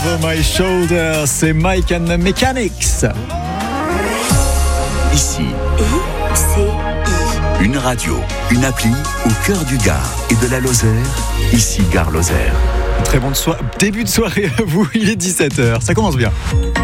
Over My Shoulder, c'est Mike and the Mechanics. Ici, une radio, une appli au cœur du Gard et de la Lozère. Ici Gare Lozère. Très bon début de soirée à vous, il est 17h, ça commence bien.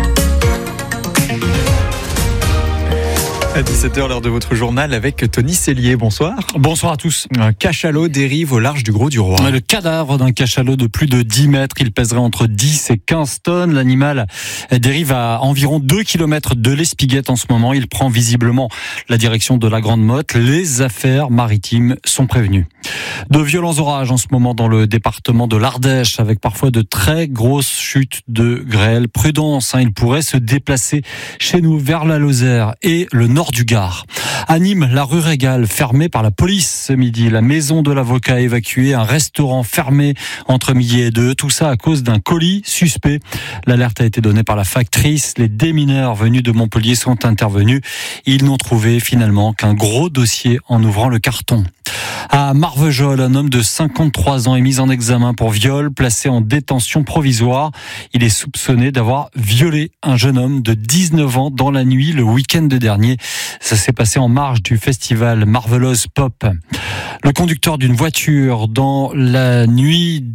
À 17h, l'heure de votre journal avec Tony Cellier. Bonsoir. Bonsoir à tous. Un cachalot dérive au large du Gros du Roi. Le cadavre d'un cachalot de plus de 10 mètres. Il pèserait entre 10 et 15 tonnes. L'animal dérive à environ 2 km de l'Espiguette en ce moment. Il prend visiblement la direction de la Grande Motte. Les affaires maritimes sont prévenues. De violents orages en ce moment dans le département de l'Ardèche, avec parfois de très grosses chutes de grêle. Prudence, il pourrait se déplacer chez nous vers la Lozère et le nord du Gard. À Nîmes, la rue Régal fermée par la police ce midi. La maison de l'avocat évacuée, un restaurant fermé entre midi et 2. Tout ça à cause d'un colis suspect. L'alerte a été donnée par la factrice. Les démineurs venus de Montpellier sont intervenus. Ils n'ont trouvé finalement qu'un gros dossier en ouvrant le carton. À Marvejols, un homme de 53 ans est mis en examen pour viol, placé en détention provisoire. Il est soupçonné d'avoir violé un jeune homme de 19 ans dans la nuit le week-end dernier. Ça s'est passé en marge du festival Marvelous Pop. Le conducteur d'une voiture dans la nuit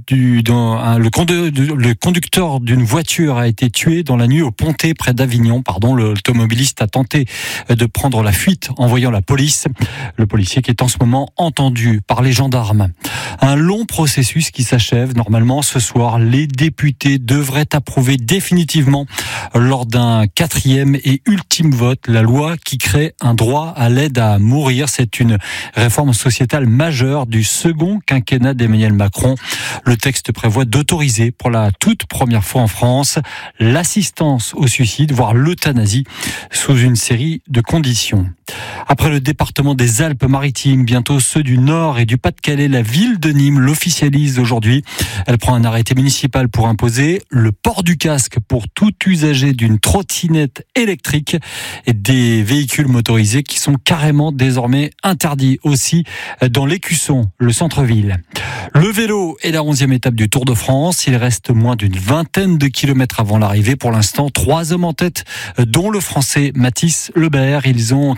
le conducteur d'une voiture a été tué dans la nuit au Pontet près d'Avignon. L'automobiliste a tenté de prendre la fuite en voyant la police. Le policier qui est en ce moment entendu par les gendarmes. Un long processus qui s'achève normalement ce soir. Les députés devraient approuver définitivement lors d'un 4e et ultime vote la loi qui crée un droit à l'aide à mourir. C'est une réforme sociétale majeure du second quinquennat d'Emmanuel Macron. Le texte prévoit d'autoriser pour la toute première fois en France l'assistance au suicide, voire l'euthanasie, sous une série de conditions. Après le département des Alpes-Maritimes, bientôt ceux du Nord et du Pas-de-Calais, la ville de Nîmes l'officialise aujourd'hui. Elle prend un arrêté municipal pour imposer le port du casque pour tout usager d'une trottinette électrique et des véhicules motorisés qui sont carrément désormais interdits aussi dans l'Écusson, le centre-ville. Le vélo est la 11e étape du Tour de France. Il reste moins d'une vingtaine de kilomètres avant l'arrivée. Pour l'instant, 3 hommes en tête, dont le Français Mathis Lebert. Ils ont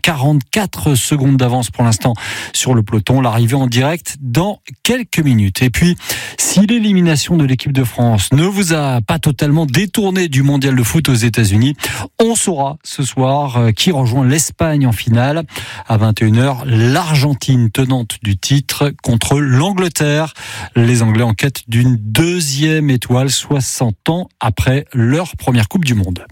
44 secondes d'avance pour l'instant sur le peloton. L'arrivée en direct dans quelques minutes. Et puis, si l'élimination de l'équipe de France ne vous a pas totalement détourné du mondial de foot aux États-Unis, on saura ce soir qui rejoint l'Espagne en finale. À 21h, l'Argentine tenante du titre contre l'Angleterre. Les Anglais en quête d'une 2e étoile 60 ans après leur première Coupe du Monde.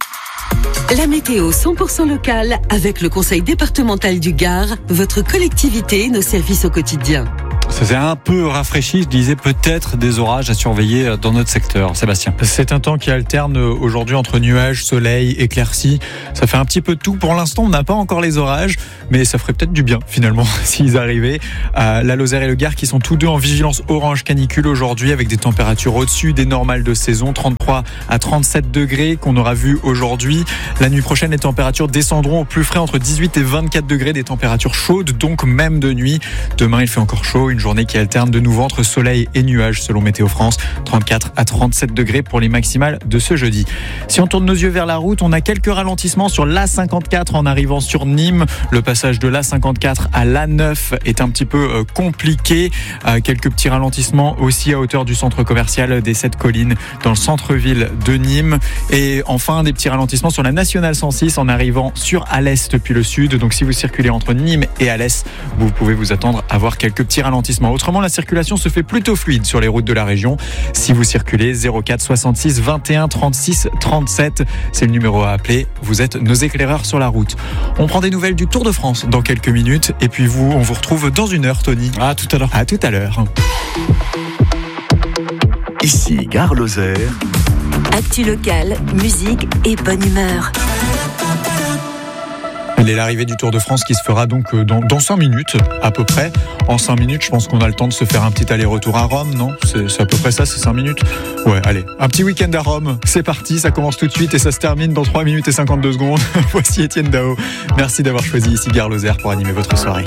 La météo 100% locale avec le Conseil départemental du Gard, votre collectivité, nos services au quotidien. Ça s'est un peu rafraîchi, je disais peut-être des orages à surveiller dans notre secteur. Sébastien. C'est un temps qui alterne aujourd'hui entre nuages, soleil, éclaircies. Ça fait un petit peu de tout. Pour l'instant, on n'a pas encore les orages, mais ça ferait peut-être du bien finalement s'ils arrivaient. La Lozère et le Gard qui sont tous deux en vigilance orange canicule aujourd'hui avec des températures au-dessus des normales de saison, 33 à 37 degrés qu'on aura vu aujourd'hui. La nuit prochaine, les températures descendront au plus frais entre 18 et 24 degrés, des températures chaudes, donc même de nuit. Demain, il fait encore chaud, une journée qui alterne de nouveau entre soleil et nuages selon Météo France, 34 à 37 degrés pour les maximales de ce jeudi. Si on tourne nos yeux vers la route, on a quelques ralentissements sur l'A54 en arrivant sur Nîmes. Le passage de l'A54 à l'A9 est un petit peu compliqué. Quelques petits ralentissements aussi à hauteur du centre commercial des 7 collines dans le centre-ville de Nîmes. Et enfin, des petits ralentissements sur la nationale 106 en arrivant sur Alès depuis le sud. Donc si vous circulez entre Nîmes et Alès, vous pouvez vous attendre à voir quelques petits ralentissements. Autrement, la circulation se fait plutôt fluide sur les routes de la région. Si vous circulez, 04 66 21 36 37, c'est le numéro à appeler. Vous êtes nos éclaireurs sur la route. On prend des nouvelles du Tour de France dans quelques minutes. Et puis on vous retrouve dans une heure, Tony. À tout à l'heure. À tout à l'heure. Ici, Gare Lozère. Actu locale, musique et bonne humeur. Elle est l'arrivée du Tour de France qui se fera donc dans 5 minutes à peu près. En 5 minutes, je pense qu'on a le temps de se faire un petit aller-retour à Rome, non ? C'est à peu près ça, c'est 5 minutes ? Ouais, allez, un petit week-end à Rome, c'est parti, ça commence tout de suite et ça se termine dans 3 minutes et 52 secondes. Voici Étienne Dao. Merci d'avoir choisi ici Gare Lozère pour animer votre soirée.